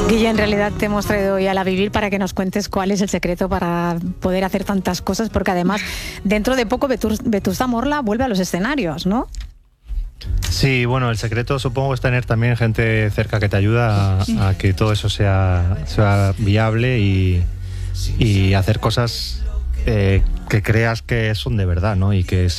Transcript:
Guille, en realidad te hemos traído hoy a La Vivir para que nos cuentes cuál es el secreto para poder hacer tantas cosas, porque además dentro de poco Vetusta Morla vuelve a los escenarios, ¿no? Sí, bueno, el secreto supongo es tener también gente cerca que te ayuda a que todo eso sea viable y hacer cosas que creas que son de verdad, ¿no? Y que